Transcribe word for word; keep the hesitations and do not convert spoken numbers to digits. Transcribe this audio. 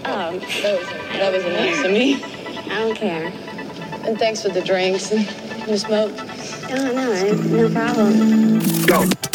that was, that was nice of me. I don't care. And thanks for the drinks and the smoke. No, no, no problem. Go.